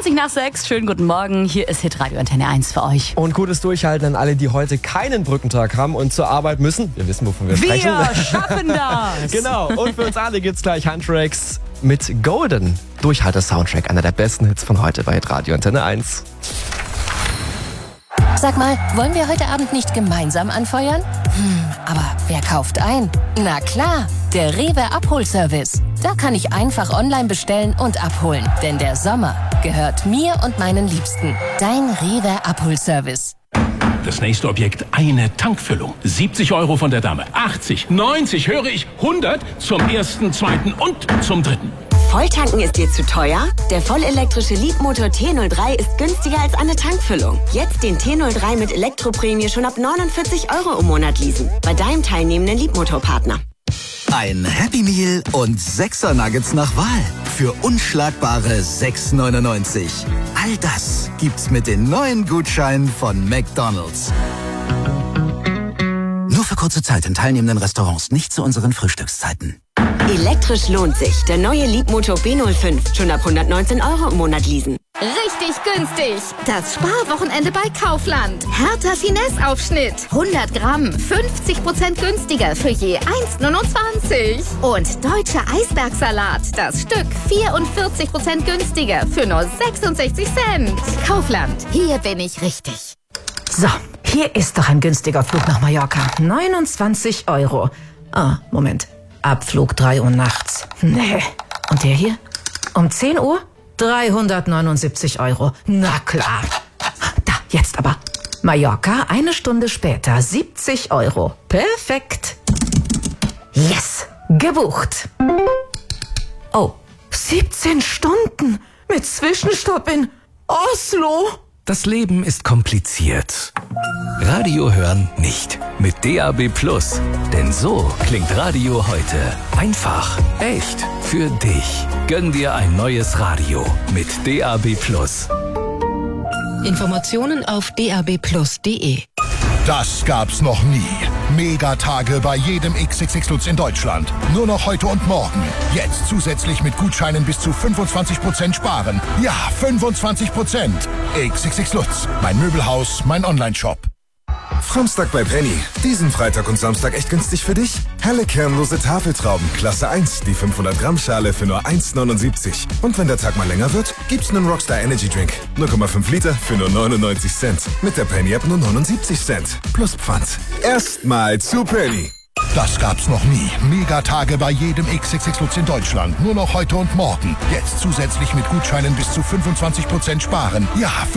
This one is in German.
20 nach 6, schönen guten Morgen. Hier ist Hitradio Antenne 1 für euch. Und gutes Durchhalten an alle, die heute keinen Brückentag haben und zur Arbeit müssen. Wir wissen, wovon wir sprechen. Wir schaffen das! Genau, und für uns alle gibt's gleich Huntrix mit Golden. Durchhalter-Soundtrack, einer der besten Hits von heute bei Hitradio Antenne 1. Sag mal, wollen wir heute Abend nicht gemeinsam anfeuern? Aber wer kauft ein? Na klar, der Rewe Abholservice. Da kann ich einfach online bestellen und abholen. Denn der Sommer gehört mir und meinen Liebsten. Dein Rewe Abholservice. Das nächste Objekt, eine Tankfüllung. 70 € von der Dame. 80, 90, höre ich, 100 zum ersten, zweiten und zum dritten. Volltanken ist dir zu teuer? Der vollelektrische Leapmotor T03 ist günstiger als eine Tankfüllung. Jetzt den T03 mit Elektroprämie schon ab 49 € im Monat leasen. Bei deinem teilnehmenden Leapmotor-Partner. Ein Happy Meal und 6er Nuggets nach Wahl für unschlagbare 6,99. All das gibt's mit den neuen Gutscheinen von McDonald's. Nur für kurze Zeit in teilnehmenden Restaurants, nicht zu unseren Frühstückszeiten. Elektrisch lohnt sich. Der neue Leapmotor B05. Schon ab 119 € im Monat leasen. Richtig günstig. Das Sparwochenende bei Kaufland. Hertha Finesse-Aufschnitt. 100 Gramm. 50% günstiger für je 1,29. Und deutscher Eisbergsalat. Das Stück 44% günstiger für nur 66 Cent. Kaufland. Hier bin ich richtig. So, hier ist doch ein günstiger Flug nach Mallorca. 29 €. Ah, Moment. Abflug 3 Uhr nachts. Nee. Und der hier? Um 10 Uhr? 379 €. Na klar. Da, jetzt aber. Mallorca, 1 Stunde später, 70 €. Perfekt. Yes, gebucht. Oh, 17 Stunden mit Zwischenstopp in Oslo. Das Leben ist kompliziert. Radio hören nicht. Mit DAB+. Denn so klingt Radio heute. Einfach, echt, für dich. Gönn dir ein neues Radio mit DAB+. Informationen auf dabplus.de. Das gab's noch nie. Megatage bei jedem XXX Lutz in Deutschland. Nur noch heute und morgen. Jetzt zusätzlich mit Gutscheinen bis zu 25% sparen. Ja, 25%. XXX Lutz. Mein Möbelhaus, mein Onlineshop. Framstag bei Penny. Diesen Freitag und Samstag echt günstig für dich? Helle kernlose Tafeltrauben, Klasse 1, die 500 Gramm Schale für nur 1,79. Und wenn der Tag mal länger wird, gibt's einen Rockstar Energy Drink. 0,5 Liter für nur 99 Cent. Mit der Penny App nur 79 Cent. Plus Pfand. Erstmal zu Penny. Das gab's noch nie. Megatage bei jedem XXX Lutz in Deutschland. Nur noch heute und morgen. Jetzt zusätzlich mit Gutscheinen bis zu 25% sparen. Ja,